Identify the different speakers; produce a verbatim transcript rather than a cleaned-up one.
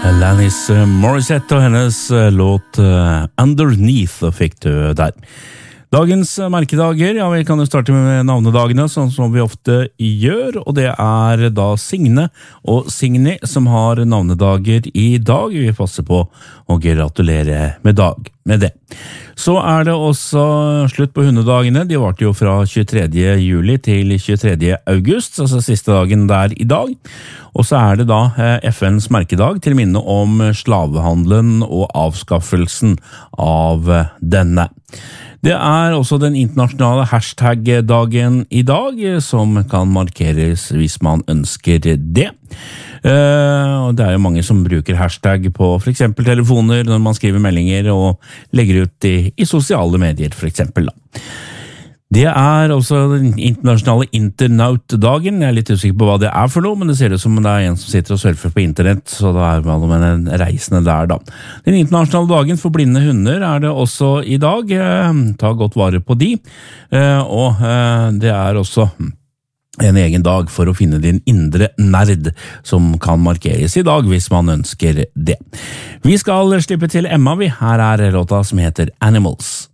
Speaker 1: Alanis Morissette og hennes låt Underneath fikk du der. Dagens merkedager, ja, vi kan jo starte med navnedagene, sånn som vi ofte gjør, og det er da Signe og Signy som har navnedager i dag. Vi passer på å gratulere med dag med det. Så er det også slutt på hundedagene. De varte jo fra tjuetredje juli til tjuetredje august, altså siste dagen der i dag. Og så er det da F N's merkedag til minne om slavehandelen og avskaffelsen av denne. Det er også den internasjonale hashtag-dagen i dag, som kan markeres hvis man ønsker det. Uh, det er jo mange som bruker hashtag på for eksempel telefoner når man skriver meldinger og legger ut i, i sosiale medier for eksempel da. Det er også den internasjonale internaut-dagen. Jeg er litt usikker på hva det er for noe, men det ser ut som det er en som sitter og surfer på internett, så det er vel med en reisende der da. Den internasjonale dagen for blinde hunder er det også i dag. Ta godt vare på de. Og det er også en egen dag for å finne din indre nerd, som kan markeres i dag hvis man ønsker det. Vi skal slippe til Emma, vi. Her er låta som heter Animals.